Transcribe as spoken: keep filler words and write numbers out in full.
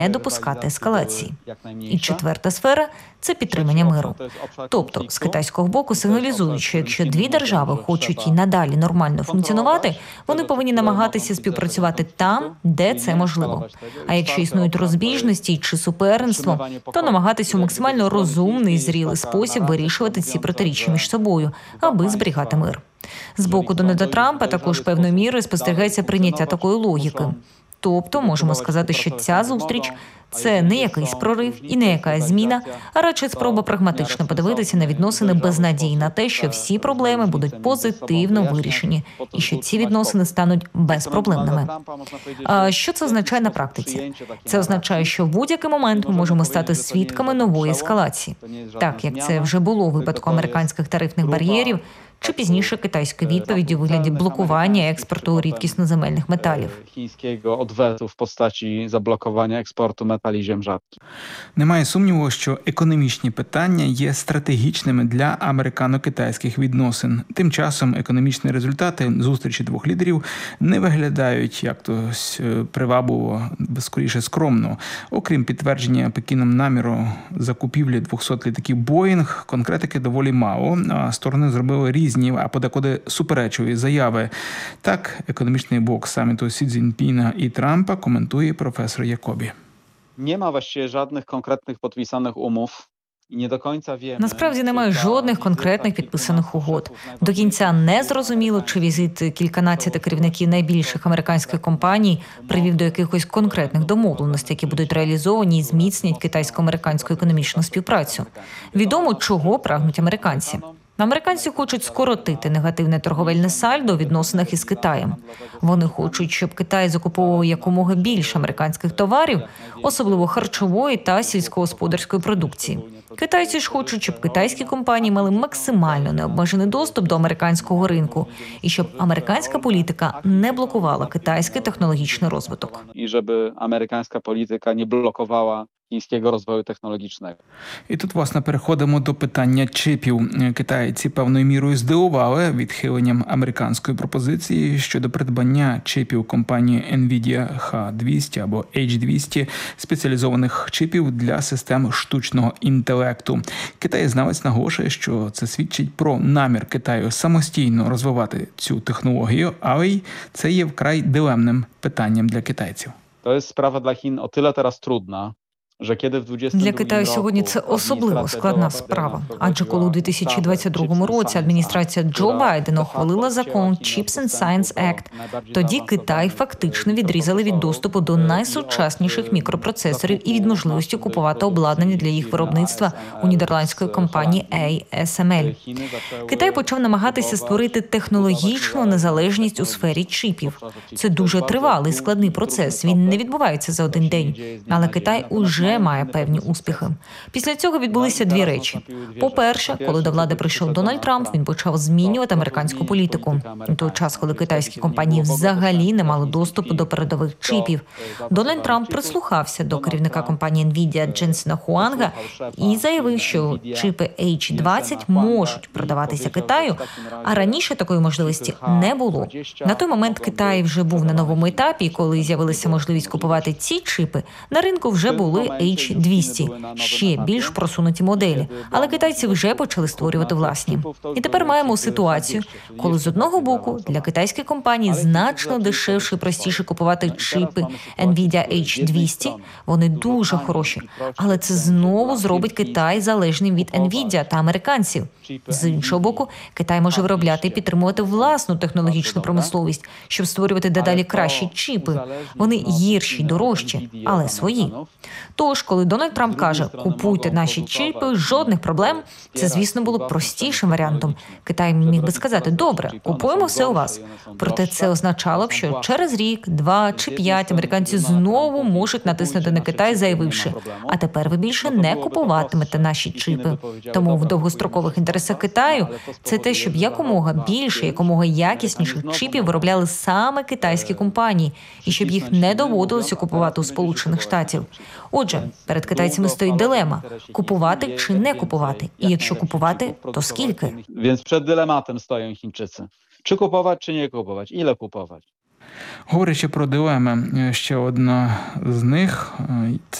не допускати ескалації. І четверта сфера – це підтримання миру. Тобто, з китайського боку сигналізують, що якщо дві держави хочуть і надалі нормально функціонувати, вони повинні намагатися співпрацювати там, де це можливо. А якщо існують розбіжності чи суперництво, то намагатися у максимально розумний і зрілий спосіб вирішувати ці протиріччя між собою, аби зберігати мир. З боку Дональда Трампа також певною мірою спостерігається прийняття такої логіки. Тобто, можемо сказати, що ця зустріч – це не якийсь прорив і не якась зміна, а радше спроба прагматично подивитися на відносини без надії на те, що всі проблеми будуть позитивно вирішені і що ці відносини стануть безпроблемними. А що це означає на практиці? Це означає, що в будь-який момент ми можемо стати свідками нової ескалації. Так, як це вже було у випадку американських тарифних бар'єрів, чи пізніше китайської відповіді у вигляді блокування експорту рідкісноземельних металів. Chińskiego odwetu w postaci zablokowania eksportu metali ziem rzadkich. Немає сумніву, що економічні питання є стратегічними для американо-китайських відносин. Тим часом економічні результати зустрічі двох лідерів не виглядають як-тось привабливо, скоріше скромно. Окрім підтвердження Пекіном наміру закупівлі двохсот літаків Боїнг, конкретики доволі мало, а сторони зробили різні, а подекуди суперечливі заяви. Так, економічний блок саміту Сі Цзіньпіна і Трампа коментує професор Якобі. Nie ma właściwie żadnych konkretnych podpisanych umów. Насправді немає жодних конкретних підписаних угод. До кінця не зрозуміло, чи візит кільканадцяти керівників найбільших американських компаній привів до якихось конкретних домовленостей, які будуть реалізовані і зміцнять китайсько-американську економічну співпрацю. Відомо, чого прагнуть американці. Американці хочуть скоротити негативне торговельне сальдо у відносинах із Китаєм. Вони хочуть, щоб Китай закуповував якомога більше американських товарів, особливо харчової та сільськогосподарської продукції. Китайці ж хочуть, щоб китайські компанії мали максимально необмежений доступ до американського ринку і щоб американська політика не блокувала китайський технологічний розвиток. І щоб американська політика не блокувала chińskiego rozwoju technologicznego. І тут, власне, переходимо до питання чипів. Китайці певною мірою здивували відхиленням американської пропозиції щодо придбання чипів компанії Nvidia Х двісті або Ейч двісті, спеціалізованих чипів для систем штучного інтелекту. Китаєзнавець наголошує, що це свідчить про намір Китаю самостійно розвивати цю технологію, але й це є вкрай дилемним питанням для китайців. To jest sprawa dla Chin o tyle teraz trudna, Для Китаю сьогодні це особливо складна справа. Адже коли у дві тисячі двадцять другому році адміністрація Джо Байдена ухвалила закон Chips and Science Act, тоді Китай фактично відрізали від доступу до найсучасніших мікропроцесорів і від можливості купувати обладнання для їх виробництва у нідерландської компанії ей ес ем ель. Китай почав намагатися створити технологічну незалежність у сфері чипів. Це дуже тривалий, складний процес. Він не відбувається за один день. Але Китай уже має певні успіхи. Після цього відбулися дві речі. По-перше, коли до влади прийшов Дональд Трамп, він почав змінювати американську політику. У той час, коли китайські компанії взагалі не мали доступу до передових чипів, Дональд Трамп прислухався до керівника компанії Nvidia Дженсена Хуанга і заявив, що чипи Ейч двадцять можуть продаватися Китаю, а раніше такої можливості не було. На той момент Китай вже був на новому етапі, і коли з'явилася можливість купувати ці чипи, на ринку вже були Ейч двісті, ще більш просунуті моделі, але китайці вже почали створювати власні. І тепер маємо ситуацію, коли з одного боку для китайських компаній значно дешевше і простіше купувати чипи Nvidia Ейч двісті, вони дуже хороші, але це знову зробить Китай залежним від Nvidia та американців. З іншого боку, Китай може виробляти і підтримувати власну технологічну промисловість, щоб створювати дедалі кращі чипи. Вони гірші й дорожчі, але свої. Тож, коли Дональд Трамп каже «купуйте наші чипи, жодних проблем», це, звісно, було простішим варіантом. Китай міг би сказати «добре, купуємо все у вас». Проте це означало б, що через рік, два чи п'ять американці знову можуть натиснути на Китай, заявивши «а тепер ви більше не купуватимете наші чипи». Тому в довгострокових інтересах Китаю це те, щоб якомога більше, якомога якісніших чипів виробляли саме китайські компанії, і щоб їх не доводилося купувати у Сполучених Штатів. Отже, перед китайцями стоїть дилема – купувати чи не купувати. І якщо купувати, то скільки? Więc przed dylematem stoją Chińczycy. Czy kupować, czy nie kupować? Ile kupować? Говорячи про дилеми, ще одна з них –